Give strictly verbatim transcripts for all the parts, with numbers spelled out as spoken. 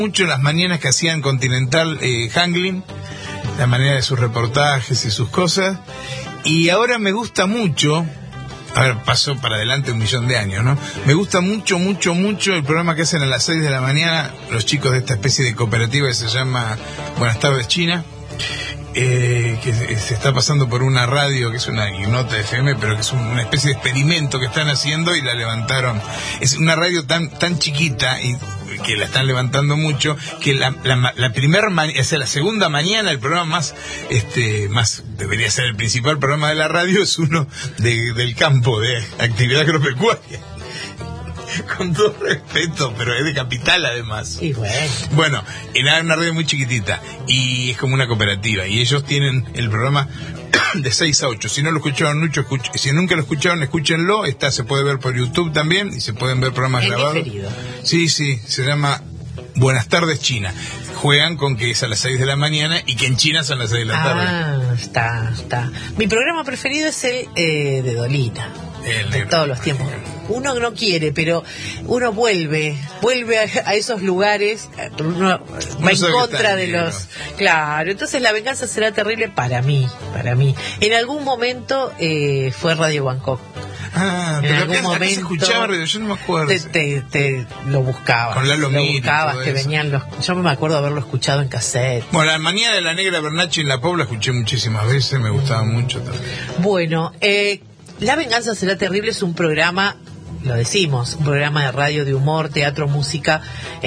mucho las mañanas que hacían Continental eh, Handling, la manera de sus reportajes y sus cosas, y ahora me gusta mucho, a ver, pasó para adelante un millón de años, ¿no? Me gusta mucho, mucho, mucho el programa que hacen a las seis de la mañana los chicos de esta especie de cooperativa que se llama Buenas Tardes China, eh, que se está pasando por una radio que es una ignota F M, pero que es una especie de experimento que están haciendo y la levantaron. Es una radio tan tan chiquita y que la están levantando mucho, que la, la, la primera mañana, o sea, la segunda mañana, el programa más, este, más, debería ser el principal programa de la radio, es uno de, del campo, de actividad agropecuaria. Con todo respeto, pero es de capital además. Y bueno. Bueno, era una radio muy chiquitita y es como una cooperativa y ellos tienen el programa de seis a ocho. Si no lo escucharon mucho, escuch- si nunca lo escucharon, escúchenlo. Está, se puede ver por YouTube también y se pueden ver programas En grabados. diferido. Sí, sí, se llama Buenas Tardes China. Juegan con que es a las seis de la mañana y que en China son las seis de la tarde. Ah, está, está. Mi programa preferido es el eh, de Dolina. El de negro. todos los tiempos. Uno no quiere, pero uno vuelve, vuelve a, a esos lugares, uno va No en sabe que contra está de negro. los... Claro, entonces la venganza será terrible para mí, para mí. En algún momento eh, fue Radio Bangkok. Ah, En pero algún acá, acá se momento escuchaba radio, yo no me acuerdo. Te, te, te lo buscabas. Con Lalo lo Mir y buscabas, todo te eso. venían los... Yo me acuerdo haberlo escuchado en cassette. Bueno, la manía de la negra Bernacchi en La Pobla escuché muchísimas veces, me gustaba mucho también. Bueno, eh, La venganza será terrible es un programa, lo decimos, un programa de radio de humor, teatro, música,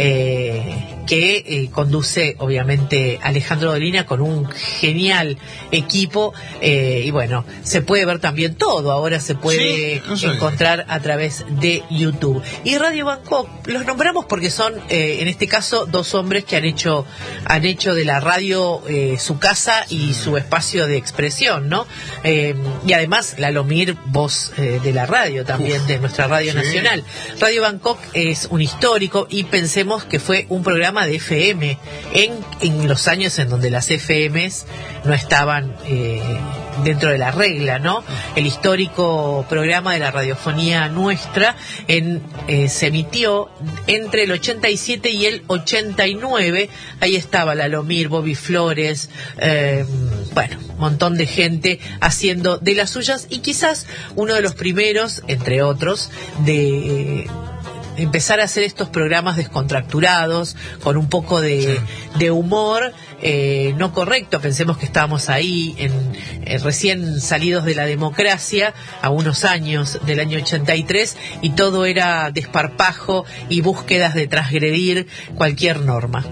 eh, que eh, conduce obviamente Alejandro Dolina con un genial equipo, eh, y bueno, se puede ver también todo, ahora se puede Sí, no sé. encontrar a través de YouTube. Y Radio Bangkok, los nombramos porque son, eh, en este caso, dos hombres que han hecho, han hecho de la radio eh, su casa y su espacio de expresión, ¿no? Eh, y además, Lalo Mir, voz eh, de la radio también, Uf, de nuestra radio sí. nacional. Radio Bangkok es un histórico y pensemos que fue un programa de F M en, en los años en donde las F Ms no estaban eh, dentro de la regla, ¿no? El histórico programa de la radiofonía nuestra en, eh, se emitió entre el ochenta y siete y el ochenta y nueve. Ahí estaba Lalo Mir, Bobby Flores, eh, bueno, un montón de gente haciendo de las suyas y quizás uno de los primeros, entre otros, de... Eh, empezar a hacer estos programas descontracturados, con un poco de, Sí. de humor, eh, no correcto. Pensemos que estábamos ahí, en, eh, recién salidos de la democracia, a unos años del año ochenta y tres, y todo era desparpajo y búsquedas de transgredir cualquier norma.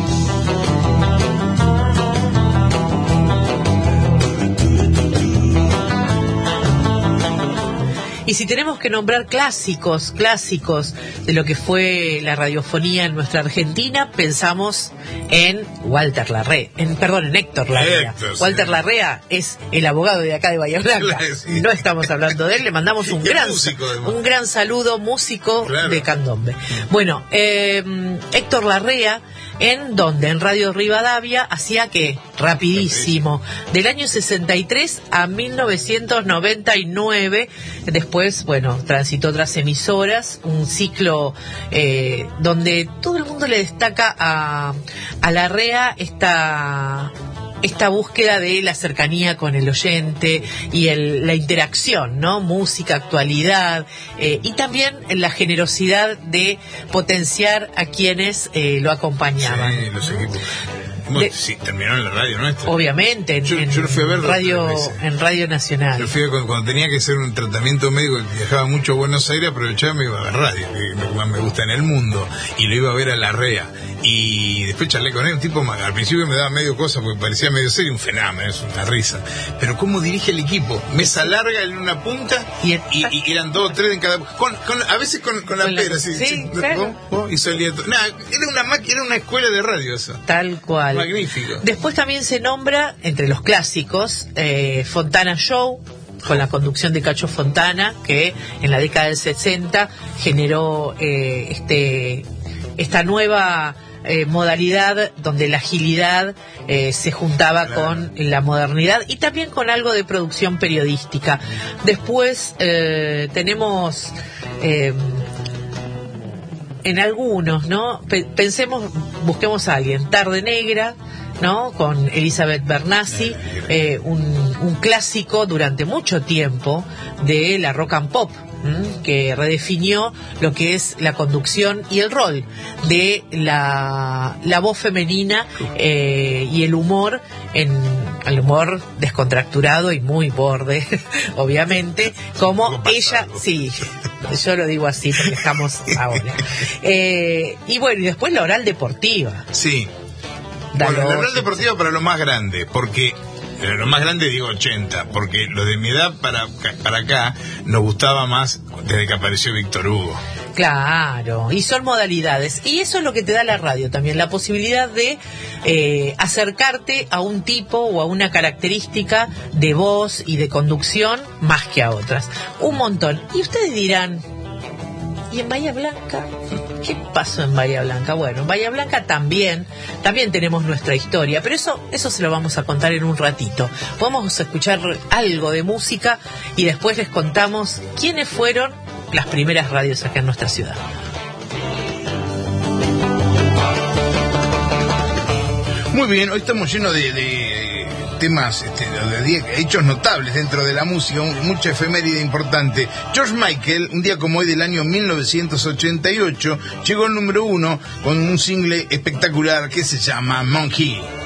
Y si tenemos que nombrar clásicos, clásicos de lo que fue la radiofonía en nuestra Argentina, pensamos en Walter Larrea, en, perdón, en Héctor Larrea. Héctor, sí. Walter Larrea es el abogado de acá de Bahía Blanca. Claro, sí. No estamos hablando de él, le mandamos un Y el gran, músico, además. un gran saludo, músico Claro. de Candombe. Bueno, eh, Héctor Larrea, ¿en dónde? En Radio Rivadavia, hacía que rapidísimo, del año sesenta y tres a mil novecientos noventa y nueve. Después, bueno, transitó otras emisoras, un ciclo eh, donde todo el mundo le destaca a, a Larrea esta... esta búsqueda de la cercanía con el oyente y el, la interacción, ¿no? Música, actualidad, eh, y también la generosidad de potenciar a quienes eh, lo acompañaban. Sí, los equipos. Bueno, De- sí, terminó en la radio nuestra. Obviamente, en, Yo- en yo lo fui a ver dos, radio, tres veces. en Radio Yo Nacional. fui a- cuando, cuando tenía que hacer un tratamiento médico, viajaba mucho a Buenos Aires, aprovechaba y me iba a ver radio, que es lo que más me gusta en el mundo, y lo iba a ver a Larrea. Y después charlé con él, un tipo, al principio me daba medio cosa porque parecía medio serio, un fenómeno, es una risa. Pero cómo dirige el equipo, mesa larga en una punta y, y, y eran dos o tres en cada... Con, con, a veces con, con la Con la- pera, así, sí, sí, claro. oh, oh, y salía todo. Nah, era una, maqui- era una escuela de radio eso. Tal cual. Magnífico. Después también se nombra, entre los clásicos, eh, Fontana Show, con la conducción de Cacho Fontana, que en la década del sesenta generó eh, este esta nueva eh, modalidad donde la agilidad eh, se juntaba Claro. con la modernidad y también con algo de producción periodística. Después eh, tenemos... Eh, en algunos, ¿no? Pe- pensemos, busquemos a alguien, Tarde Negra, ¿no? Con Elizabeth Bernassi, eh, un, un clásico durante mucho tiempo de la rock and pop, ¿m? Que redefinió lo que es la conducción y el rol de la, la voz femenina eh, y el humor, en el humor descontracturado y muy borde, obviamente, como ella, sí, yo lo digo así porque estamos ahora. Eh, y bueno, y después la oral deportiva. Sí. Dalo, Bueno, la oral deportiva para lo más grande, porque eh, lo más grande digo ochenta, porque los de mi edad para, para acá nos gustaba más desde que apareció Víctor Hugo. Claro, y son modalidades. Y eso es lo que te da la radio también, la posibilidad de eh, acercarte a un tipo o a una característica de voz y de conducción más que a otras. Un montón. Y ustedes dirán, ¿y en Bahía Blanca? ¿Qué pasó en Bahía Blanca? Bueno, en Bahía Blanca también, también tenemos nuestra historia, pero eso, eso se lo vamos a contar en un ratito. Vamos a escuchar algo de música y después les contamos quiénes fueron las primeras radios acá en nuestra ciudad. Muy bien, hoy estamos llenos de, de temas, este, de, de hechos notables dentro de la música, mucha efeméride importante. George Michael, un día como hoy del año mil novecientos ochenta y ocho, llegó al número uno con un single espectacular que se llama Monkey.